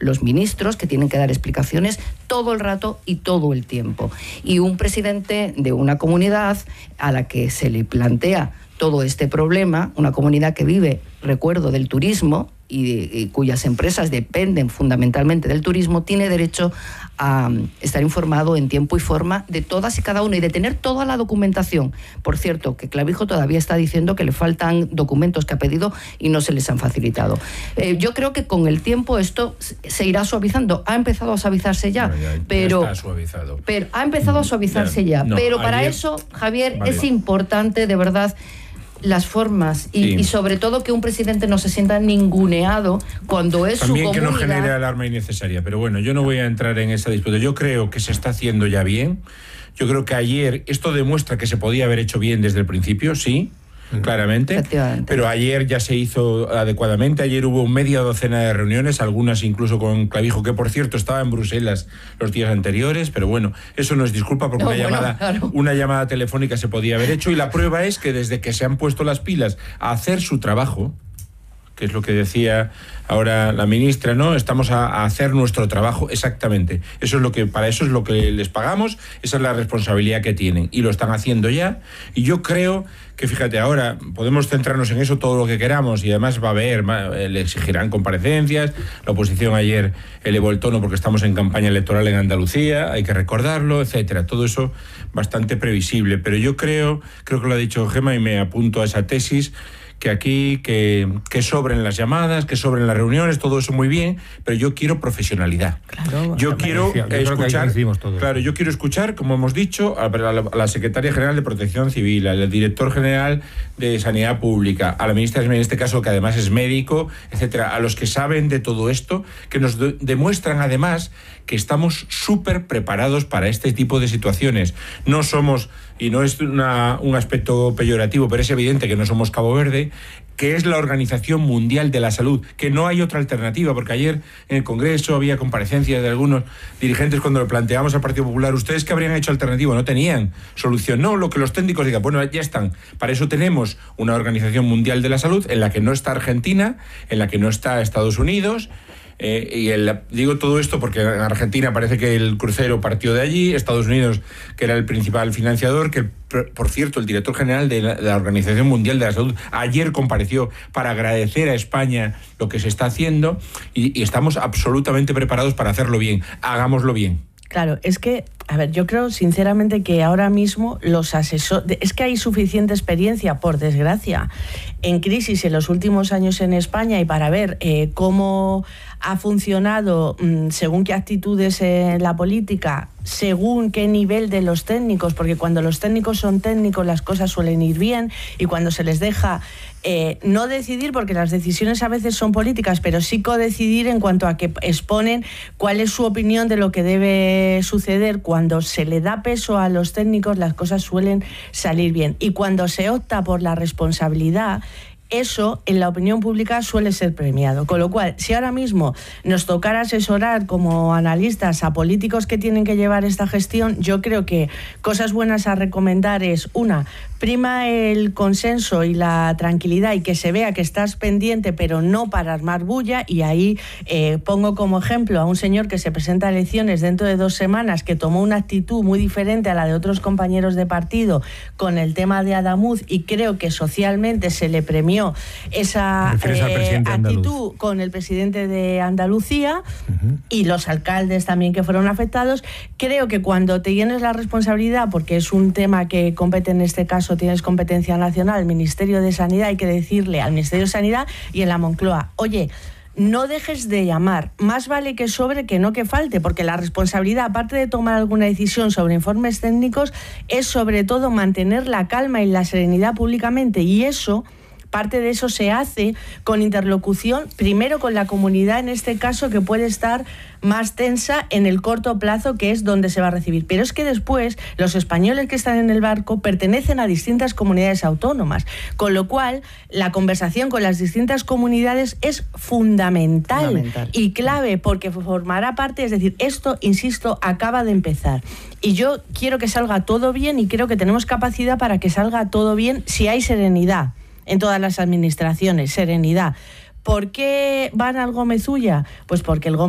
los ministros, que tienen que dar explicaciones todo el rato y todo el tiempo. Y un presidente de una comunidad a la que se le plantea todo este problema, una comunidad que vive, recuerdo, del turismo y cuyas empresas dependen fundamentalmente del turismo, tiene derecho a estar informado en tiempo y forma de todas y cada una y de tener toda la documentación. Por cierto, que Clavijo todavía está diciendo que le faltan documentos que ha pedido y no se les han facilitado. Yo creo que con el tiempo esto se irá suavizando. Ha empezado a suavizarse ya, pero está suavizado. Pero ha empezado a suavizarse ya. No, pero para eso, Javier, es importante de verdad las formas y sobre todo que un presidente no se sienta ninguneado cuando es también su comunidad. También que no genere alarma innecesaria, pero bueno, yo no voy a entrar en esa disputa. Yo creo que se está haciendo ya bien. Yo creo que ayer esto demuestra que se podía haber hecho bien desde el principio, sí, claramente, pero ayer ya se hizo adecuadamente. Ayer hubo media docena de reuniones, algunas incluso con Clavijo, que por cierto estaba en Bruselas los días anteriores, pero bueno, eso no es disculpa porque una llamada telefónica se podía haber hecho, y la prueba es que desde que se han puesto las pilas a hacer su trabajo, que es lo que decía ahora la ministra, ¿no? Estamos a hacer nuestro trabajo, exactamente. Eso es lo que, para eso es lo que les pagamos, esa es la responsabilidad que tienen, y lo están haciendo ya. Y yo creo que, fíjate, ahora podemos centrarnos en eso todo lo que queramos, y además va a haber, le exigirán comparecencias. La oposición ayer elevó el tono porque estamos en campaña electoral en Andalucía, hay que recordarlo, etcétera. Todo eso bastante previsible, pero yo creo que lo ha dicho Gemma, y me apunto a esa tesis, que aquí, que sobren las llamadas, que sobren las reuniones, todo eso muy bien, pero yo quiero profesionalidad. Claro, yo quiero escuchar, como hemos dicho, a la Secretaria General de Protección Civil, al Director General de Sanidad Pública, a la ministra, en este caso, que además es médico, etcétera, a los que saben de todo esto, que nos demuestran además que estamos súper preparados para este tipo de situaciones. No somos, y no es un aspecto peyorativo, pero es evidente que no somos Cabo Verde, que es la Organización Mundial de la Salud, que no hay otra alternativa, porque ayer en el Congreso había comparecencias de algunos dirigentes cuando le planteamos al Partido Popular, ¿ustedes qué habrían hecho alternativa? No tenían solución. No, lo que los técnicos digan, bueno, ya están. Para eso tenemos una Organización Mundial de la Salud en la que no está Argentina, en la que no está Estados Unidos. Digo todo esto porque en Argentina parece que el crucero partió de allí, Estados Unidos, que era el principal financiador, que por cierto el director general de la Organización Mundial de la Salud ayer compareció para agradecer a España lo que se está haciendo, y estamos absolutamente preparados para hacerlo bien. Hagámoslo bien. Claro, es que, a ver, yo creo sinceramente que ahora mismo los asesores... Es que hay suficiente experiencia, por desgracia, en crisis en los últimos años en España, y para ver cómo ha funcionado según qué actitudes en la política, según qué nivel de los técnicos, porque cuando los técnicos son técnicos las cosas suelen ir bien, y cuando se les deja no decidir, porque las decisiones a veces son políticas, pero sí codecidir en cuanto a que exponen cuál es su opinión de lo que debe suceder, cuando se le da peso a los técnicos las cosas suelen salir bien. Y cuando se opta por la responsabilidad, eso en la opinión pública suele ser premiado. Con lo cual, si ahora mismo nos tocara asesorar como analistas a políticos que tienen que llevar esta gestión, yo creo que cosas buenas a recomendar es, una, prima el consenso y la tranquilidad, y que se vea que estás pendiente, pero no para armar bulla. Y ahí pongo como ejemplo a un señor que se presenta a elecciones dentro de 2 semanas, que tomó una actitud muy diferente a la de otros compañeros de partido con el tema de Adamuz, y creo que socialmente se le premió esa actitud con el presidente de Andalucía y los alcaldes también que fueron afectados. Creo que cuando te llenes la responsabilidad, porque es un tema que compete en este caso, tienes competencia nacional, el Ministerio de Sanidad, hay que decirle al Ministerio de Sanidad y en la Moncloa, oye, no dejes de llamar, más vale que sobre que no que falte, porque la responsabilidad, aparte de tomar alguna decisión sobre informes técnicos, es sobre todo mantener la calma y la serenidad públicamente, y eso... Parte de eso se hace con interlocución, primero con la comunidad, en este caso, que puede estar más tensa en el corto plazo, que es donde se va a recibir. Pero es que después los españoles que están en el barco pertenecen a distintas comunidades autónomas, con lo cual la conversación con las distintas comunidades es fundamental y clave, porque formará parte, es decir, esto, insisto, acaba de empezar. Y yo quiero que salga todo bien, y creo que tenemos capacidad para que salga todo bien si hay serenidad en todas las administraciones, serenidad. ¿Por qué van al Gómez Ulla? Pues porque el Gómez